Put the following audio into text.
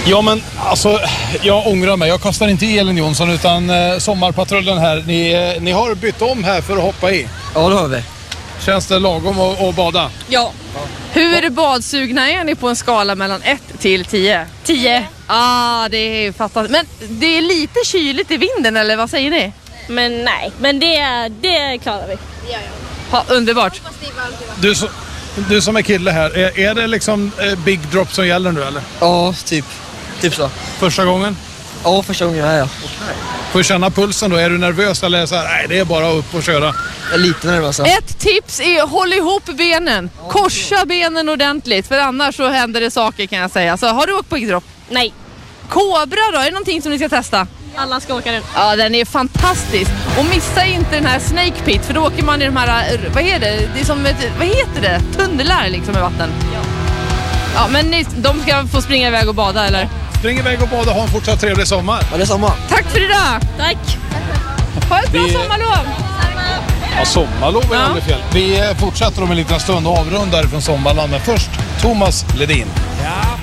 Ja, men alltså, jag ångrar mig. Jag kastar inte Elin Jonsson utan sommarpatrullen här. Ni har bytt om här för att hoppa i. Ja, det har vi. Känns det lagom att bada? Ja. Hur badsugna är ni på en skala mellan 1 till 10? 10. Det är fattat. Men det är lite kyligt i vinden, eller vad säger ni? Men nej, men det klarar vi. Underbart. Du som är kille här, är det liksom big drop som gäller nu eller? Ja, typ så. Första gången? Ja, första gången är jag. Får du känna pulsen då? Är du nervös eller är det så här, nej det är bara upp och köra? Jag är lite nervös. Ett tips är håll ihop benen. Korsa benen ordentligt, för annars så händer det saker kan jag säga. Så har du åkt på big drop? Nej. Kobra då, är det någonting som ni ska testa? Alla ska åka den. Ja, den är fantastisk. Och missa inte den här Snake Pit, för då åker man i de här, vad är det? Det är som ett, vad heter det? Tunnlar liksom i vatten. Ja, men de ska få springa iväg och bada, eller? Spring iväg och bada och ha en fortsatt trevlig sommar. Ja, det är samma. Tack för idag! Tack. Ha ett bra sommarlov! Ja, sommarlov är aldrig fel. Vi fortsätter om en liten stund och avrundar från Sommarland. Men först Thomas Ledin. Ja.